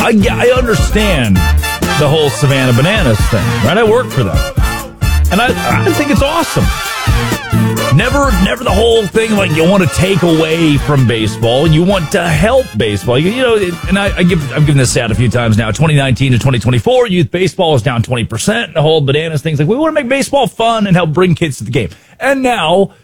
I understand the whole Savannah Bananas thing, right? I work for them. And I think it's awesome. Never the whole thing like you want to take away from baseball. You want to help baseball. And I've given this stat a few times now. 2019 to 2024, youth baseball is down 20%. And the whole Bananas thing's like, we want to make baseball fun and help bring kids to the game. And now,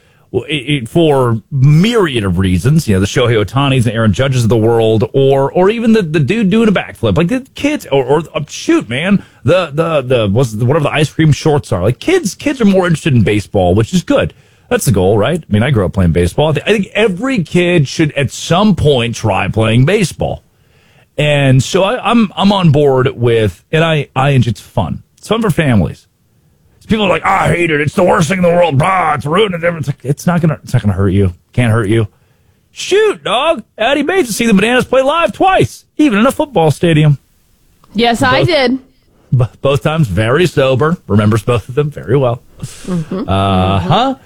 for myriad of reasons, the Shohei Ohtanis and Aaron Judges of the world, or even the dude doing a backflip, like the kids, or shoot, man, whatever the ice cream shorts are, like kids are more interested in baseball, which is good. That's the goal, right? I mean, I grew up playing baseball. I think every kid should at some point try playing baseball, and so I'm on board with, and it's fun. It's fun for families. People are like, I hate it. It's the worst thing in the world. Bah, it's ruining everything. It's not gonna hurt you. Can't hurt you. Shoot, dog. Addie Bates to see the Bananas play live twice, even in a football stadium. Yes, I did. Both times very sober. Remembers both of them very well. Mm-hmm.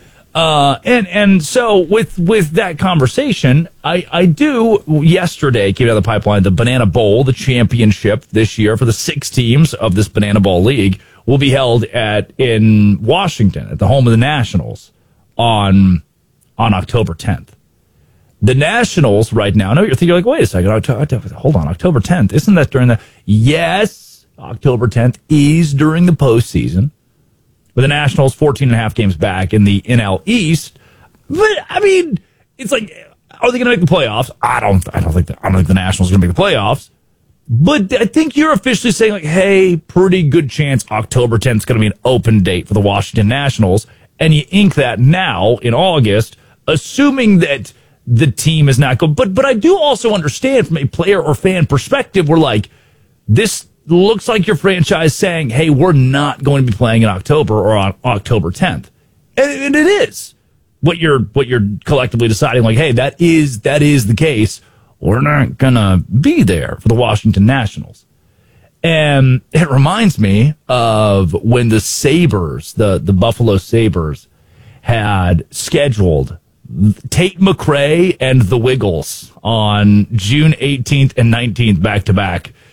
And so with that conversation, I do yesterday came out of the pipeline, the Banana Bowl, the championship this year for the 6 teams of this Banana Bowl League, will be held in Washington at the home of the Nationals on October 10th. The Nationals right now, I know you're thinking like, wait a second, hold on, October 10th, isn't that during yes, October 10th is during the postseason. With the Nationals 14.5 games back in the NL East. But I mean, it's like, are they going to make the playoffs? I don't think the Nationals are going to make the playoffs. But I think you're officially saying, like, hey, pretty good chance October 10th is going to be an open date for the Washington Nationals. And you ink that now in August, assuming that the team is not good. But I do also understand from a player or fan perspective, we're like, this looks like your franchise saying, hey, we're not going to be playing in October or on October 10th. And it is what you're collectively deciding, like, hey, that is the case. We're not going to be there for the Washington Nationals. And it reminds me of when the Sabres, the Buffalo Sabres, had scheduled Tate McRae and the Wiggles on June 18th and 19th back-to-back